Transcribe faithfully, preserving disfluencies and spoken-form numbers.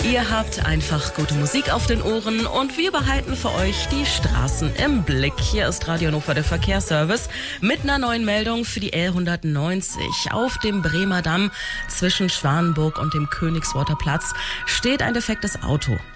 Ihr habt einfach gute Musik auf den Ohren und wir behalten für euch die Straßen im Blick. Hier ist Radio Hannover, der Verkehrsservice, mit einer neuen Meldung für die L hundertneunzig. Auf dem Bremer Damm zwischen Schwanenburg und dem Königsworter Platz steht ein defektes Auto.